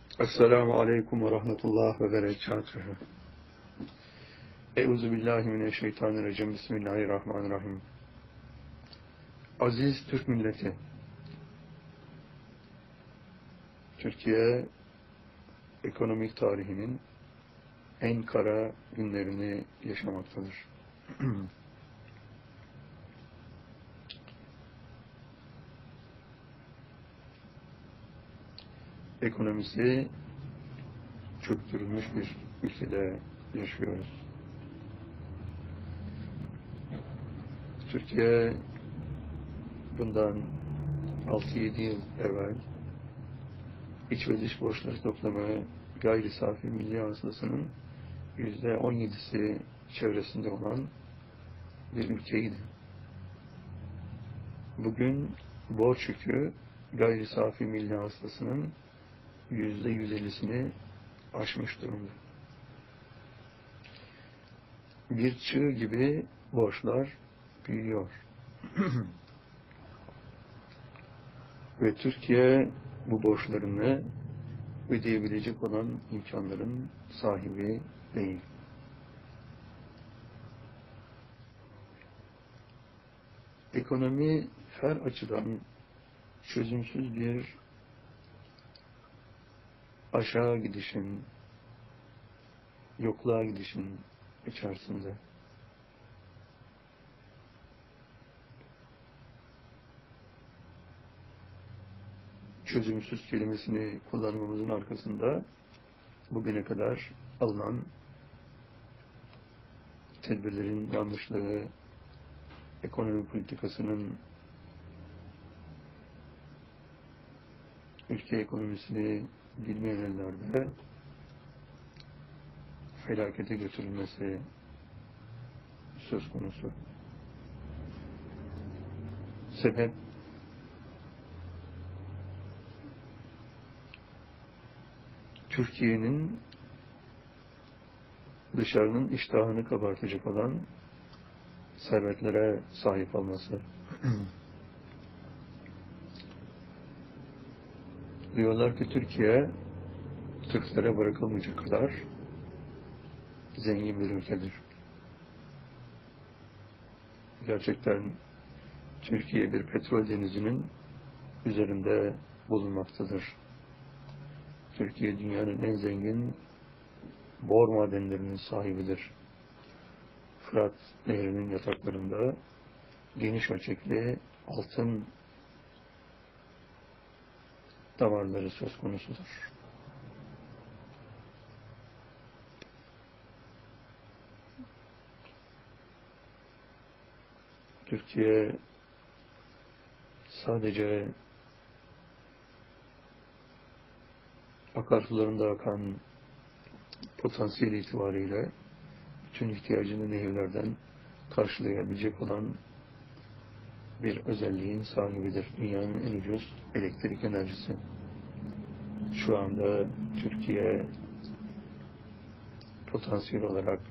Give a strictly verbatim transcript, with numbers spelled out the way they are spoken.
Esselamu Aleyküm ve Rahmetullah ve Berekatuhu. Euzubillahimineşşeytanirracim. Bismillahirrahmanirrahim. Aziz Türk milleti, Türkiye ekonomik tarihinin en kara günlerini yaşamaktadır. Ekonomisi çöktürülmüş bir ülkede yaşıyoruz. Türkiye bundan altı yedi yıl evvel iç ve dış borçları toplamı gayri safi milli hasılasının yüzde on yedisi çevresinde olan bir ülkeydi. Bugün borç yükü gayri safi milli hasılasının yüzde yüz ellisini aşmış durumda. Bir çığ gibi borçlar büyüyor. Ve Türkiye bu borçlarını ödeyebilecek olan imkanların sahibi değil. Ekonomi her açıdan çözümsüz bir aşağı gidişin, yokluğa gidişin içerisinde. Çözümsüz kelimesini kullanmamızın arkasında bugüne kadar alınan tedbirlerin yanlışlığı, ekonomi politikasının ülke ekonomisini bilmeyen ellerde felakete götürülmesi söz konusu. Sebep Türkiye'nin dışarının iştahını kabartacak olan servetlere sahip olması. Diyorlar ki Türkiye Türklere bırakılmayacak kadar zengin bir ülkedir. Gerçekten Türkiye bir petrol denizinin üzerinde bulunmaktadır. Türkiye dünyanın en zengin bor madenlerinin sahibidir. Fırat Nehri'nin yataklarında geniş ölçekli altın damarları söz konusudur. Türkiye sadece akarsularında akan potansiyel itibariyle bütün ihtiyacını nehirlerden karşılayabilecek olan bir özelliğin sahibidir. Dünyanın en ucuz elektrik enerjisi. Şu anda Türkiye potansiyel olarak